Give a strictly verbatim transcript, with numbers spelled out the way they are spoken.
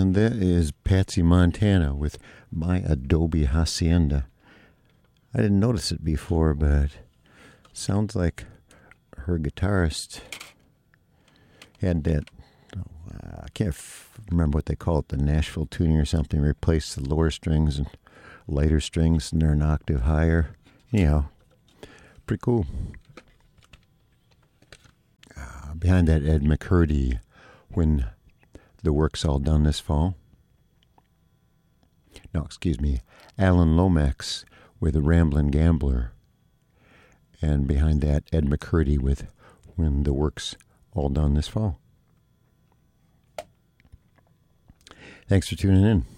And that is Patsy Montana with My Adobe Hacienda. I didn't notice it before, but sounds like her guitarist had that, uh, I can't f- remember what they call it, the Nashville tuning or something, replaced the lower strings and lighter strings, and they're an octave higher. Anyhow, pretty cool. Uh, behind that, Ed McCurdy, When the Work's All Done This Fall. No, excuse me, Alan Lomax with The Ramblin' Gambler. And behind that, Ed McCurdy with When the Work's All Done This Fall. Thanks for tuning in.